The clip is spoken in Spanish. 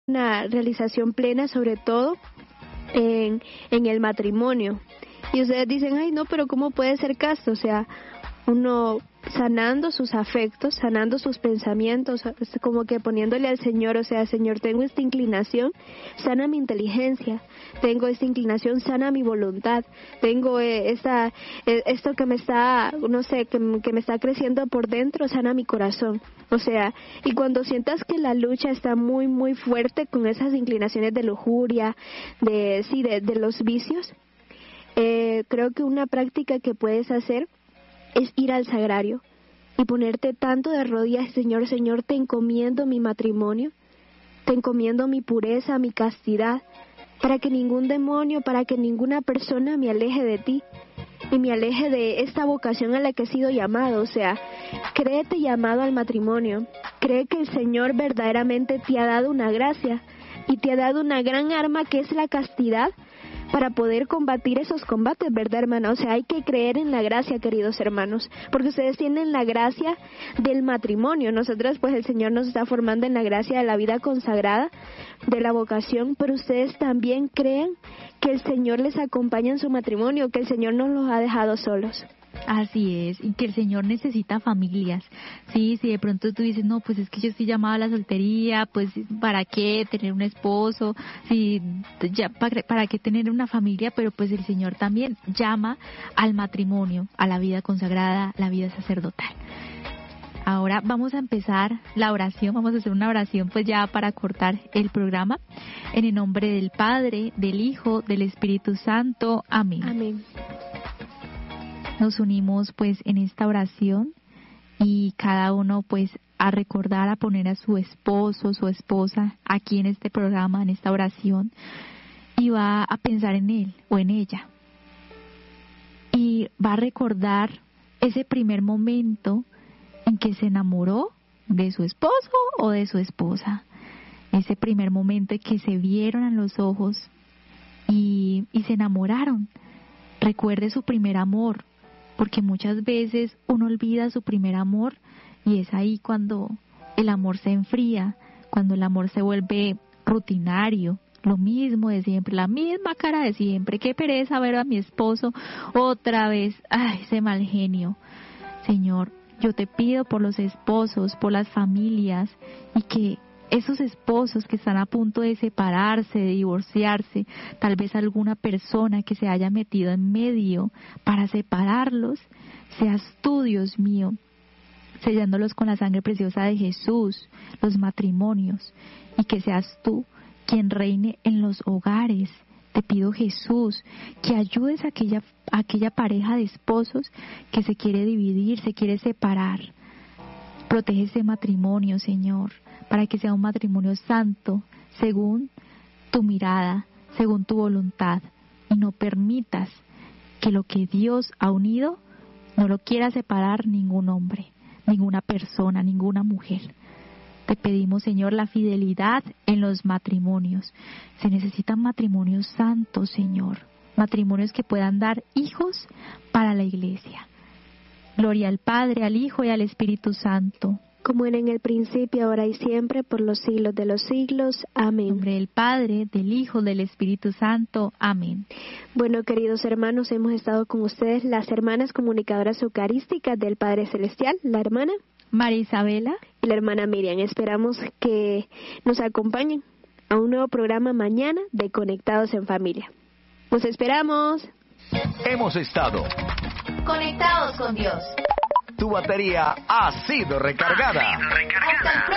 una realización plena, sobre todo en el matrimonio. Y ustedes dicen, ay no, pero ¿cómo puede ser casto? O sea, uno sanando sus afectos, sanando sus pensamientos, como que poniéndole al Señor, o sea, Señor, tengo esta inclinación, sana mi inteligencia, tengo esta inclinación, sana mi voluntad, tengo esto que me está, no sé, que me está creciendo por dentro, sana mi corazón. O sea, y cuando sientas que la lucha está muy, muy fuerte con esas inclinaciones de lujuria, de los vicios, creo que una práctica que puedes hacer es ir al sagrario y ponerte tanto de rodillas, Señor, te encomiendo mi matrimonio, te encomiendo mi pureza, mi castidad, para que ningún demonio, para que ninguna persona me aleje de ti y me aleje de esta vocación a la que he sido llamado. O sea, créete llamado al matrimonio, cree que el Señor verdaderamente te ha dado una gracia y te ha dado una gran arma que es la castidad, para poder combatir esos combates, ¿verdad, hermana? O sea, hay que creer en la gracia, queridos hermanos, porque ustedes tienen la gracia del matrimonio. Nosotros, pues, el Señor nos está formando en la gracia de la vida consagrada, de la vocación, pero ustedes también creen que el Señor les acompaña en su matrimonio, que el Señor no los ha dejado solos. Así es, y que el Señor necesita familias. Sí, si de pronto tú dices, no, pues es que yo estoy llamada a la soltería, pues ¿para qué tener un esposo? Sí, ya, ¿para qué tener una familia? Pero pues el Señor también llama al matrimonio, a la vida consagrada, la vida sacerdotal. Ahora vamos a empezar la oración, vamos a hacer una oración pues ya para cortar el programa. En el nombre del Padre, del Hijo, del Espíritu Santo. Amén. Amén. Nos unimos pues en esta oración y cada uno pues a recordar, a poner a su esposo, su esposa aquí en este programa, en esta oración, y va a pensar en él o en ella. Y va a recordar ese primer momento en que se enamoró de su esposo o de su esposa. Ese primer momento en que se vieron a los ojos y se enamoraron. Recuerde su primer amor, porque muchas veces uno olvida su primer amor y es ahí cuando el amor se enfría, cuando el amor se vuelve rutinario, lo mismo de siempre, la misma cara de siempre. Qué pereza ver a mi esposo otra vez, ay, ese mal genio. Señor, yo te pido por los esposos, por las familias, y que esos esposos que están a punto de separarse, de divorciarse, tal vez alguna persona que se haya metido en medio para separarlos, seas tú, Dios mío, sellándolos con la sangre preciosa de Jesús, los matrimonios, y que seas tú quien reine en los hogares. Te pido, Jesús, que ayudes a aquella pareja de esposos que se quiere dividir, se quiere separar. Protege ese matrimonio, Señor, para que sea un matrimonio santo, según tu mirada, según tu voluntad. Y no permitas que lo que Dios ha unido no lo quiera separar ningún hombre, ninguna persona, ninguna mujer. Te pedimos, Señor, la fidelidad en los matrimonios. Se necesitan matrimonios santos, Señor. Matrimonios que puedan dar hijos para la iglesia. Gloria al Padre, al Hijo y al Espíritu Santo. Como era en el principio, ahora y siempre, por los siglos de los siglos. Amén. En nombre del Padre, del Hijo, del Espíritu Santo. Amén. Bueno, queridos hermanos, hemos estado con ustedes las hermanas comunicadoras eucarísticas del Padre Celestial, la hermana María Isabela y la hermana Miriam. Esperamos que nos acompañen a un nuevo programa mañana de Conectados en Familia. ¡Los esperamos! Hemos estado conectados con Dios. Tu batería ha sido recargada. Hasta el